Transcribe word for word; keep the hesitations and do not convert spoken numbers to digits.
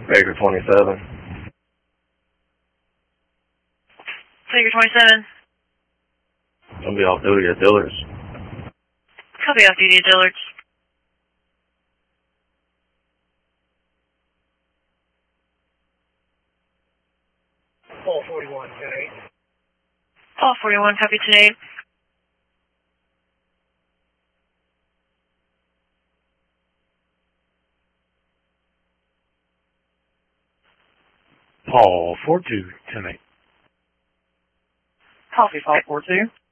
Baker twenty-seven. Baker twenty-seven. I'll be off duty at Dillard's. Copy, off duty at Dillard's. Paul forty-one, ten eight. Paul forty-one, copy today. Paul four two, ten eight. Copy, Paul four two.